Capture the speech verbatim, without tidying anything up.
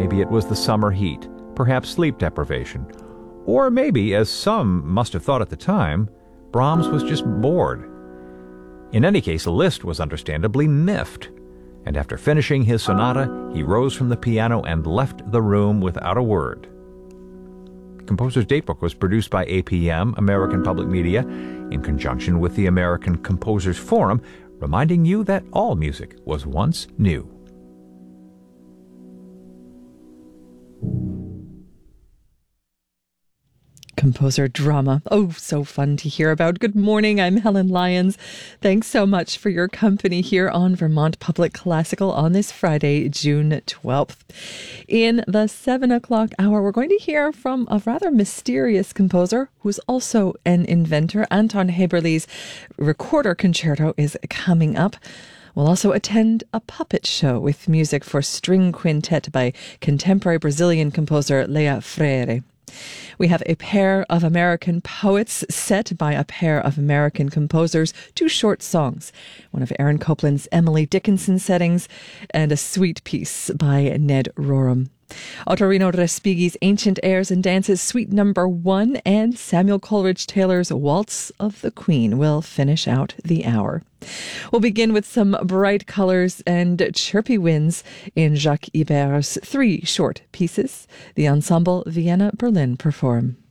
Maybe it was the summer heat, perhaps sleep deprivation. Or maybe, as some must have thought at the time, Brahms was just bored. In any case, Liszt was understandably miffed, and after finishing his sonata, he rose from the piano and left the room without a word. Composer's Datebook was produced by A P M, American Public Media, in conjunction with the American Composers Forum, reminding you that all music was once new. Composer drama. Oh, so fun to hear about. Good morning. I'm Helen Lyons. Thanks so much for your company here on Vermont Public Classical on this Friday, June twelfth. In the seven o'clock hour, we're going to hear from a rather mysterious composer who's also an inventor. Anton Heberle's Recorder Concerto is coming up. We'll also attend a puppet show with music for string quintet by contemporary Brazilian composer Lea Freire. We have a pair of American poets set by a pair of American composers, two short songs, one of Aaron Copland's Emily Dickinson settings, and a sweet piece by Ned Rorem. Ottorino Respighi's Ancient Airs and Dances Suite Number One and Samuel Coleridge Taylor's Waltz of the Queen will finish out the hour. We'll begin with some bright colors and chirpy winds in Jacques Ibert's three short pieces. The ensemble Vienna Berlin perform.